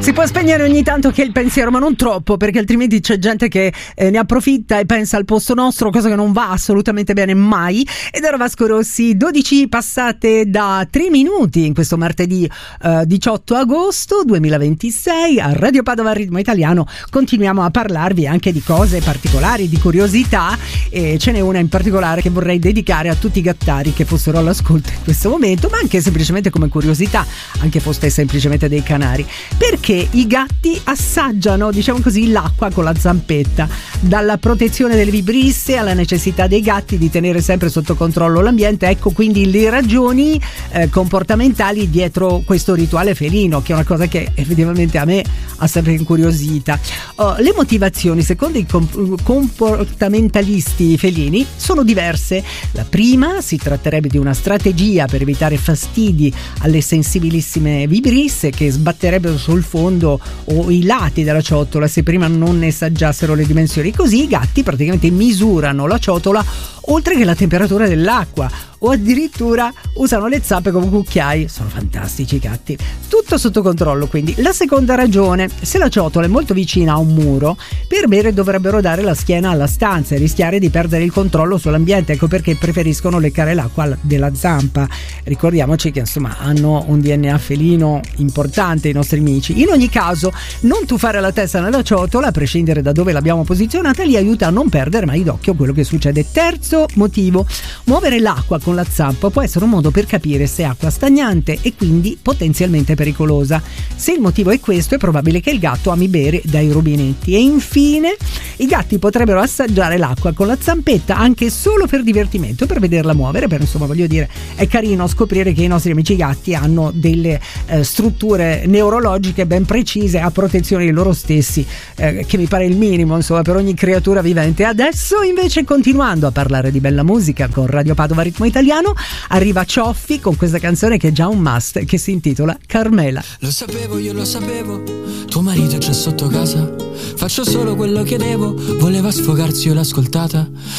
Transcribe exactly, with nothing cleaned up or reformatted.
Si può spegnere ogni tanto che il pensiero, ma non troppo, perché altrimenti c'è gente che eh, ne approfitta e pensa al posto nostro, cosa che non va assolutamente bene mai. Ed era Vasco Rossi, dodici passate da tre minuti in questo martedì eh, diciotto agosto duemilaventisei a Radio Padova Ritmo Italiano. Continuiamo a parlarvi anche di cose particolari, di curiosità, e ce n'è una in particolare che vorrei dedicare a tutti i gattari che fossero all'ascolto in questo momento, ma anche semplicemente come curiosità, anche foste semplicemente dei canari. Perché i gatti assaggiano, diciamo così, l'acqua con la zampetta. Dalla protezione delle vibrisse alla necessità dei gatti di tenere sempre sotto controllo l'ambiente, ecco quindi le ragioni eh, comportamentali dietro questo rituale felino, che è una cosa che effettivamente a me ha sempre incuriosita. Oh, le motivazioni, secondo i comp- comportamentalisti felini, sono diverse. La prima, si tratterebbe di una strategia per evitare fastidi alle sensibilissime vibrisse che sbatterebbero sul fondo o i lati della ciotola se prima non ne assaggiassero le dimensioni. Così i gatti praticamente misurano la ciotola oltre che la temperatura dell'acqua, o addirittura usano le zampe come cucchiai. Sono fantastici i gatti. Tutto sotto controllo, quindi. La seconda ragione: se la ciotola è molto vicina a un muro, per bere dovrebbero dare la schiena alla stanza e rischiare di perdere il controllo sull'ambiente. Ecco perché preferiscono leccare l'acqua della zampa. Ricordiamoci che insomma hanno un D N A felino importante i nostri amici. In ogni caso, non tuffare la testa nella ciotola, a prescindere da dove l'abbiamo posizionata, li aiuta a non perdere mai d'occhio quello che succede. Terzo motivo: muovere l'acqua con la zampa può essere un modo per capire se è acqua stagnante e quindi potenzialmente pericolosa. Se il motivo è questo, è probabile che il gatto ami bere dai rubinetti. E infine, i gatti potrebbero assaggiare l'acqua con la zampetta anche solo per divertimento, per vederla muovere. Per insomma, voglio dire, è carino scoprire che i nostri amici gatti hanno delle eh, strutture neurologiche ben precise a protezione di loro stessi, eh, che mi pare il minimo insomma per ogni creatura vivente. Adesso invece, continuando a parlare di bella musica con Radio Padova Ritmo Italiano, arriva Cioffi con questa canzone che è già un must, che si intitola Carmela. Lo sapevo, io lo sapevo, tuo marito c'è sotto casa, faccio solo quello che devo, voleva sfogarsi, io l'ho ascoltata.